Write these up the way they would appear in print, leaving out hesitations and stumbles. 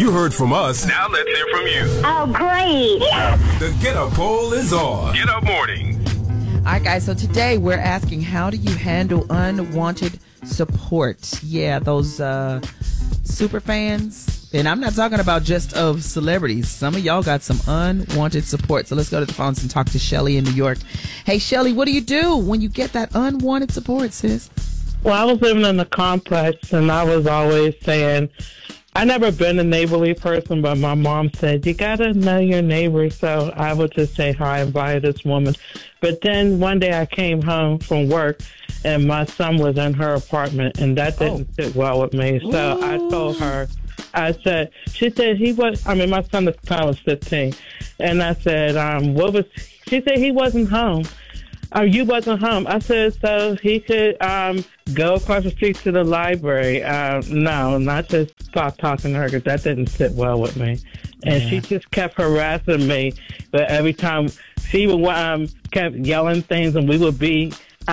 You heard from us. Now let's hear from you. Oh, great. The Get Up Poll is on. Get Up Morning. All right, guys, so today we're asking, how do you handle unwanted support? Yeah, those super fans. And I'm not talking about just of celebrities. Some of y'all got some unwanted support. So let's go to the phones and talk to Shelly in New York. Hey, Shelly, what do you do when you get that unwanted support, sis? Well, I was living in the complex, and I was always saying, I never been a neighborly person, but my mom said, you got to know your neighbors. So I would just say hi and bye to this woman. But then one day I came home from work, and my son was in her apartment, and that didn't sit well with me. So I told her, she said my son at the time was 15. And I said, she said he wasn't home. You wasn't home. I said, so he could go across the street to the library. No, not just stop talking to her, because that didn't sit well with me. And she just kept harassing me. But every time she would kept yelling things, and we would be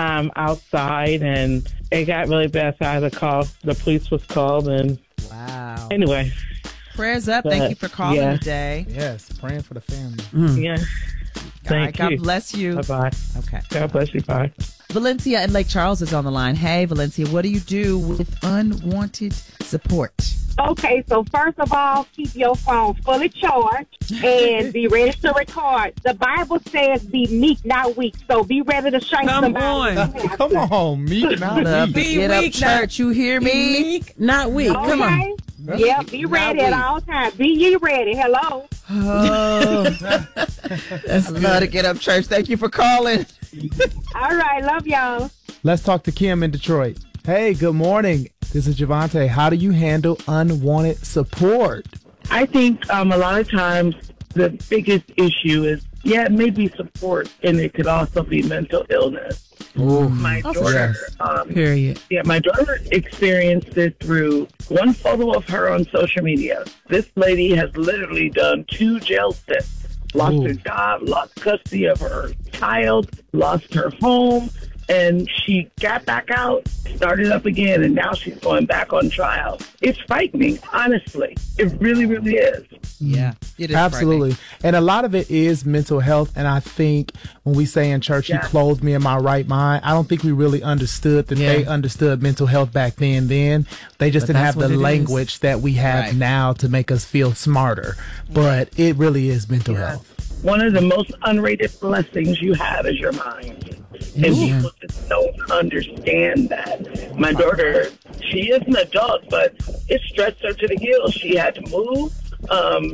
outside, and it got really bad. So I had to call. The police was called, and wow. Anyway, prayers up. Thank you for calling today. Yes, praying for the family. Yeah. Thank you. God bless you. Bye-bye. Okay. God bless you. Bye. Valencia in Lake Charles is on the line. Hey, Valencia, what do you do with unwanted support? Okay, so first of all, keep your phone fully charged and be ready to record. The Bible says be meek, not weak. So be ready to shank somebody. Come on, meek, not weak. Be Get weak, up, church. You hear me? Meek, not weak. Okay. Come on. Yeah, be ready at all times. Be ye ready. Hello. Oh, that's love to Get Up, church. Thank you for calling. All right, love y'all. Let's talk to Kim in Detroit. Hey, good morning. This is Javante. How do you handle unwanted support? I think a lot of times the biggest issue is, it may be support, and it could also be mental illness. Ooh, my daughter, period. Yeah, my daughter experienced it through one photo of her on social media. This lady has literally done 2 jail stints. Lost her job, lost custody of her child, lost her home, and she got back out, started up again, and now she's going back on trial. It's frightening, honestly. It really, really is. Yeah, it is absolutely. And a lot of it is mental health. And I think when we say in church, He clothed me in my right mind, I don't think we really understood that they understood mental health back then. They just didn't have the language that we have now to make us feel smarter. But it really is mental health. One of the most underrated blessings you have is your mind. And people just don't understand that. My daughter, she is an adult, but it stretched her to the gills. She had to move. And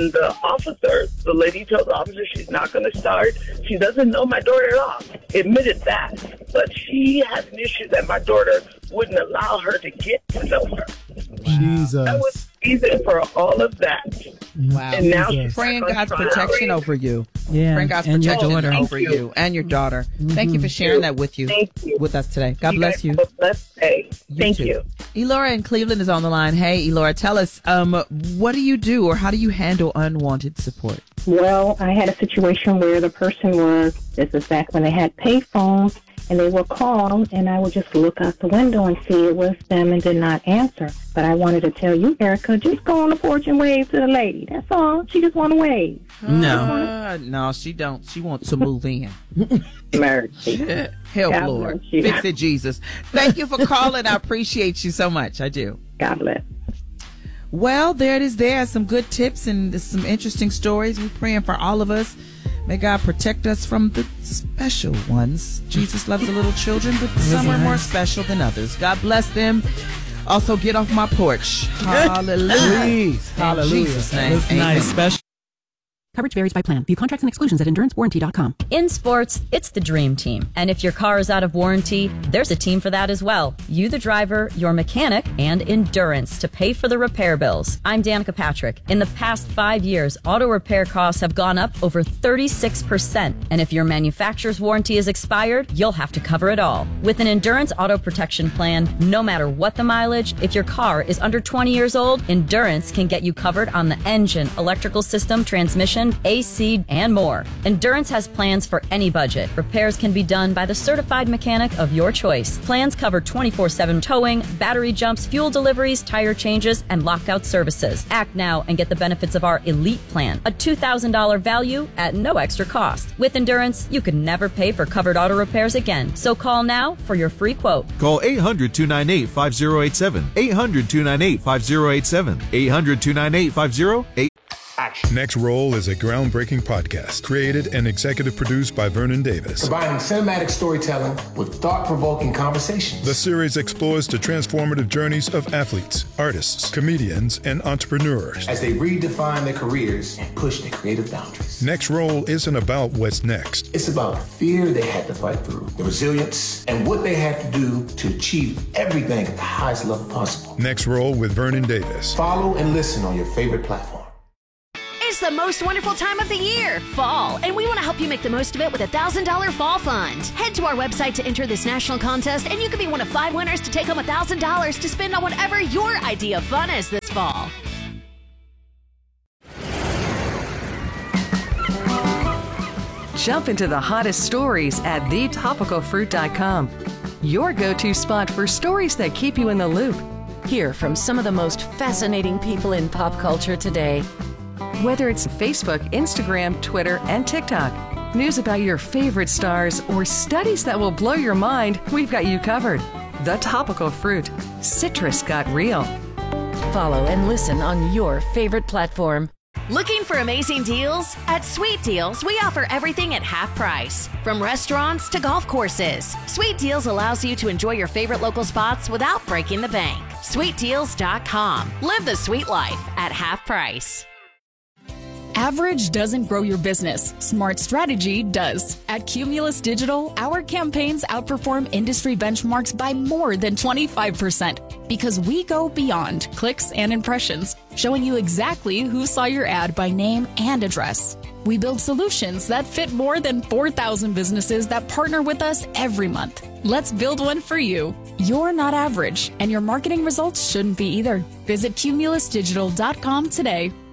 the lady told the officer she's not going to start. She doesn't know my daughter at all. Admitted that. But she has an issue that my daughter wouldn't allow her to get to know her. Jesus. That was reason for all of that. Wow. And now she's praying God's protection over you. Yeah. Praying God's protection over you and your daughter. Thank you for sharing that with with us today. God bless you. Have a blessed day. Thank you. Elora in Cleveland is on the line. Hey, Elora, tell us, what do you do, or how do you handle unwanted support? Well, I had a situation where the person this is back when they had pay phones, and they were called, and I would just look out the window and see it was them and did not answer. But I wanted to tell you, Erica, just go on the porch and wave to the lady. That's all. She just want to wave. No, she don't. She wants to move in. Mercy. Help, God Lord. bless you. Fix it, Jesus. Thank you for calling. I appreciate you so much. I do. God bless. Well, there it is. There are some good tips and some interesting stories. We're praying for all of us. May God protect us from the special ones. Jesus loves the little children, but some are more special than others. God bless them. Also, get off my porch. Hallelujah. Please. In Jesus' name. That's nice. Special. Coverage varies by plan. View contracts and exclusions at endurancewarranty.com. In sports, it's the dream team. And if your car is out of warranty, there's a team for that as well. You, the driver, your mechanic, and Endurance to pay for the repair bills. I'm Danica Patrick. In the past 5 years, auto repair costs have gone up over 36%. And if your manufacturer's warranty is expired, you'll have to cover it all. With an Endurance auto protection plan, no matter what the mileage, if your car is under 20 years old, Endurance can get you covered on the engine, electrical system, transmission, suspension, AC, and more. Endurance has plans for any budget. Repairs can be done by the certified mechanic of your choice. Plans cover 24/7 towing, battery jumps, fuel deliveries, tire changes, and lockout services. Act now and get the benefits of our Elite Plan, a $2,000 value at no extra cost. With Endurance, you can never pay for covered auto repairs again. So call now for your free quote. Call 800-298-5087. 800-298-5087. 800-298-5087. Next Roll is a groundbreaking podcast created and executive produced by Vernon Davis. Combining cinematic storytelling with thought-provoking conversations. The series explores the transformative journeys of athletes, artists, comedians, and entrepreneurs as they redefine their careers and push their creative boundaries. Next Roll isn't about what's next. It's about the fear they had to fight through, the resilience, and what they had to do to achieve everything at the highest level possible. Next Roll with Vernon Davis. Follow and listen on your favorite platform. It's the most wonderful time of the year, fall, and we want to help you make the most of it with a $1,000 fall fund. Head to our website to enter this national contest, and you could be one of 5 winners to take home $1,000 to spend on whatever your idea of fun is this fall. Jump into the hottest stories at thetopicalfruit.com. Your go-to spot for stories that keep you in the loop. Hear from some of the most fascinating people in pop culture today. Whether it's Facebook, Instagram, Twitter, and TikTok, news about your favorite stars, or studies that will blow your mind, we've got you covered. The Topical Fruit. Citrus got real. Follow and listen on your favorite platform. Looking for amazing deals? At Sweet Deals, we offer everything at half price. From restaurants to golf courses, Sweet Deals allows you to enjoy your favorite local spots without breaking the bank. SweetDeals.com. Live the sweet life at half price. Average doesn't grow your business. Smart strategy does. At Cumulus Digital, our campaigns outperform industry benchmarks by more than 25% because we go beyond clicks and impressions, showing you exactly who saw your ad by name and address. We build solutions that fit more than 4,000 businesses that partner with us every month. Let's build one for you. You're not average, and your marketing results shouldn't be either. Visit cumulusdigital.com today.